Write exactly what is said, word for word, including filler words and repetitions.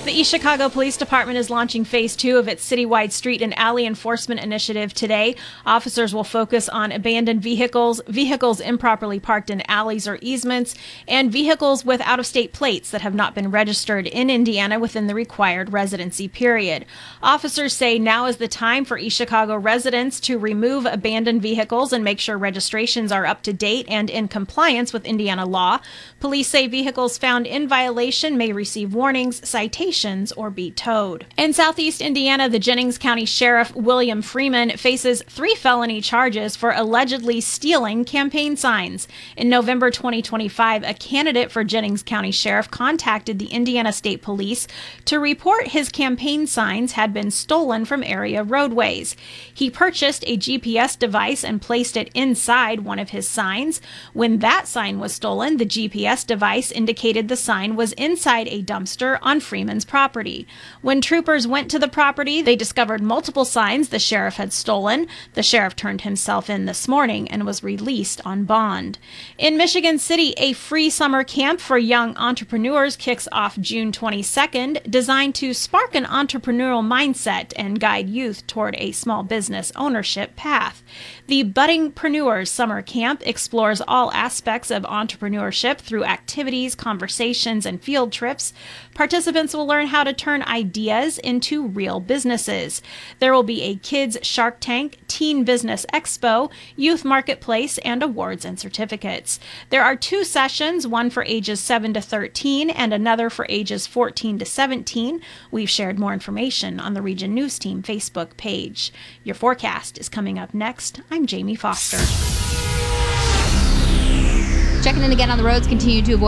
The East Chicago Police Department is launching phase two of its citywide street and alley enforcement initiative today. Officers will focus on abandoned vehicles, vehicles improperly parked in alleys or easements, and vehicles with out-of-state plates that have not been registered in Indiana within the required residency period. Officers say now is the time for East Chicago residents to remove abandoned vehicles and make sure registrations are up to date and in compliance with Indiana law. Police say vehicles found in violation may receive warnings, citations, or be towed. In Southeast Indiana, the Jennings County Sheriff William Freeman faces three felony charges for allegedly stealing campaign signs. In November twenty twenty-five, a candidate for Jennings County Sheriff contacted the Indiana State Police to report his campaign signs had been stolen from area roadways. He purchased a G P S device and placed it inside one of his signs. When that sign was stolen, the G P S device indicated the sign was inside a dumpster on Freeman's property. When troopers went to the property, they discovered multiple signs the sheriff had stolen. The sheriff turned himself in this morning and was released on bond. In Michigan City, a free summer camp for young entrepreneurs kicks off June twenty-second, designed to spark an entrepreneurial mindset and guide youth toward a small business ownership path. The Buddingpreneurs Summer Camp explores all aspects of entrepreneurship through activities, conversations, and field trips. Participants will learn how to turn ideas into real businesses. There will be a Kids Shark Tank, Teen Business Expo, Youth Marketplace, and awards and certificates. There are two sessions, one for ages seven to thirteen and another for ages fourteen to seventeen. We've shared more information on the Region News Team Facebook page. Your forecast is coming up next. I'm Jamie Foster. Checking in again on the roads. Continue to avoid